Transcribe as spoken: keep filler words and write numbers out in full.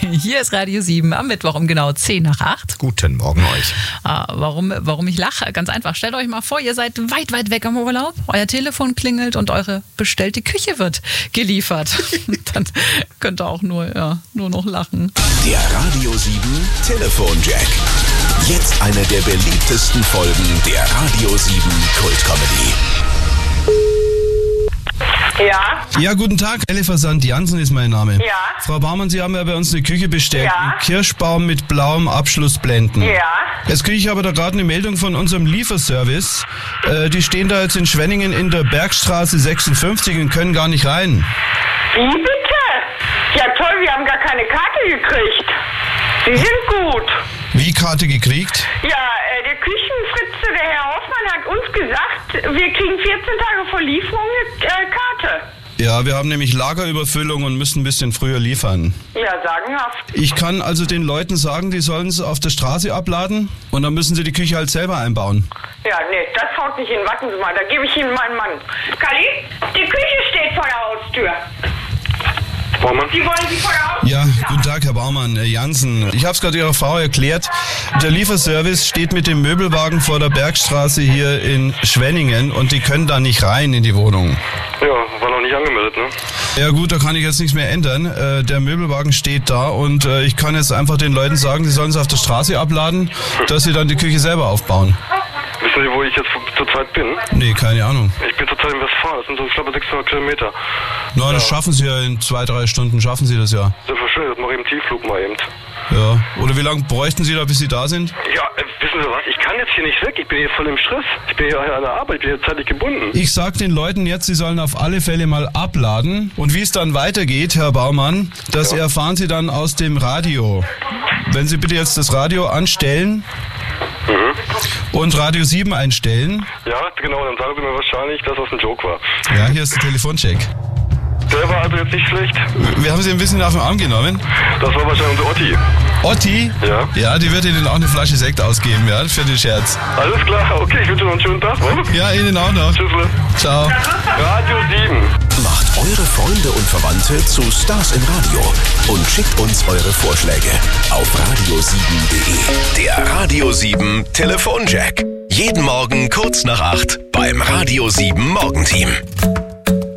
Hier ist Radio sieben am Mittwoch um genau zehn nach acht. Guten Morgen euch. Ah, warum, warum ich lache? Ganz einfach. Stellt euch mal vor, ihr seid weit, weit weg am Urlaub. Euer Telefon klingelt und eure bestellte Küche wird geliefert. Dann könnt ihr auch nur, ja, nur noch lachen. Der Radio sieben Telefonjack. Jetzt eine der beliebtesten Folgen der Radio sieben Kultcomedy. Ja. Ja, guten Tag. Elefasant Jansen ist mein Name. Ja. Frau Baumann, Sie haben ja bei uns eine Küche bestellt. Ja. Einen Kirschbaum mit blauem Abschlussblenden. Ja. Jetzt kriege ich aber da gerade eine Meldung von unserem Lieferservice. Äh, die stehen da jetzt in Schwenningen in der Bergstraße sechsundfünfzig und können gar nicht rein. Wie bitte? Ja toll, wir haben gar keine Karte gekriegt. Sie sind gut. Wie Karte gekriegt? Ja, äh, der Küchenfritze, der Herr Hoffmann, hat uns gesagt, wir kriegen vierzehn Tage vor Lieferung eine äh, Karte. Ja, wir haben nämlich Lagerüberfüllung und müssen ein bisschen früher liefern. Ja, sagenhaft. Ich kann also den Leuten sagen, die sollen es auf der Straße abladen und dann müssen sie die Küche halt selber einbauen. Ja, nee, das haut nicht hin. Warten Sie mal, da gebe ich Ihnen meinen Mann. Kalli, die Küche steht vor der Haustür. Baumann? Sie wollen sie vor der Haustür? Ja, guten Tag, Herr Baumann, äh, Jansen. Ich habe es gerade Ihrer Frau erklärt. Der Lieferservice steht mit dem Möbelwagen vor der Bergstraße hier in Schwenningen und die können da nicht rein in die Wohnung. Ja, war noch nicht angemeldet, ne? Ja gut, da kann ich jetzt nichts mehr ändern. Äh, der Möbelwagen steht da und äh, ich kann jetzt einfach den Leuten sagen, sie sollen es auf der Straße abladen, dass sie dann die Küche selber aufbauen. Wissen Sie, wo ich jetzt zurzeit bin? Nee, keine Ahnung. Ich bin zurzeit in Westfalen, das sind so knappe sechshundert Kilometer. Na, das schaffen Sie ja in zwei, drei Stunden, schaffen Sie das ja. Selbstverständlich, das mache ich im Tiefflug mal eben. Ja, oder wie lange bräuchten Sie da, bis Sie da sind? Ja, äh, wissen Sie was, ich kann jetzt hier nicht weg, ich bin hier voll im Stress. Ich bin hier an der Arbeit, ich bin hier zeitlich gebunden. Ich sag den Leuten jetzt, sie sollen auf alle Fälle mal abladen. Und wie es dann weitergeht, Herr Baumann, das Ja. erfahren Sie dann aus dem Radio. Wenn Sie bitte jetzt das Radio anstellen und Radio sieben einstellen. Ja, genau, dann sagen Sie mir wahrscheinlich, dass das ein Joke war. Ja, hier ist der Telefoncheck. Der war also jetzt nicht schlecht. Wir haben Sie ein bisschen auf den Arm genommen. Das war wahrscheinlich unsere Otti. Otti? Ja. Ja, die wird Ihnen auch eine Flasche Sekt ausgeben, ja, für den Scherz. Alles klar, okay, ich wünsche noch einen schönen Tag. Ne? Ja, Ihnen auch noch. Tschüssle. Ciao. Radio sieben. Macht eure Freunde und Verwandte zu Stars im Radio und schickt uns eure Vorschläge auf radio sieben punkt de. Der Radio sieben Telefonjack. Jeden Morgen kurz nach acht beim Radio sieben Morgenteam.